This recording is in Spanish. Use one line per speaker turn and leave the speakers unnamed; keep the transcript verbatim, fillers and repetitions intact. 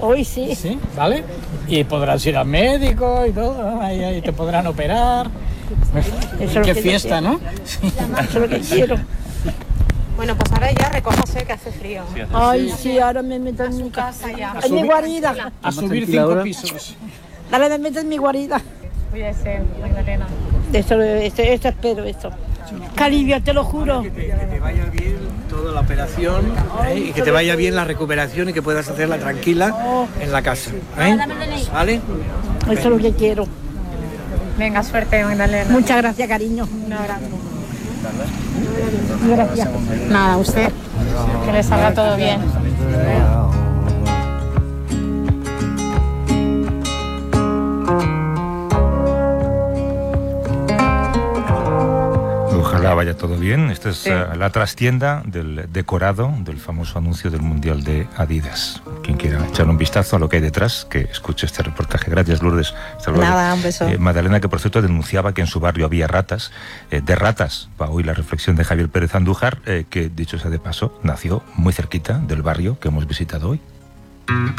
Hoy sí.
Sí, ¿vale? Y podrás ir al médico y todo, ¿no? Ahí, ahí te podrán operar.
Eso
Qué
es lo que
fiesta,
yo
¿no?
Sí. Eso es lo que quiero.
Bueno, pues ahora ya recójase que hace frío.
Ay, sí, ahora me meto en mi
Casa ya.
En mi guarida.
A subir cinco pisos.
Dale, me meto en mi guarida.
Cuídese, Magdalena.
Esto, esto, esto espero, esto. Qué alivio, te lo juro.
Que te, que te vaya bien toda la operación, ¿eh? Y que te vaya bien la recuperación y que puedas hacerla tranquila en la casa, ¿eh? ¿Vale?
Eso es lo que quiero.
Venga, suerte, Magdalena.
Muchas gracias, cariño.
Un abrazo.
Gracias.
Nada, usted. Que le salga todo bien.
Ojalá vaya todo bien. Esta es
Sí.
uh, la trastienda del decorado del famoso anuncio del Mundial de Adidas. Quien quiera echar un vistazo a lo que hay detrás, que escuche este reportaje. Gracias, Lourdes. Hasta luego.
Nada, un beso.
Eh, Magdalena, que por cierto denunciaba que en su barrio había ratas. Eh, de ratas va hoy la reflexión de Javier Pérez Andújar, eh, que, dicho sea de paso, nació muy cerquita del barrio que hemos visitado hoy.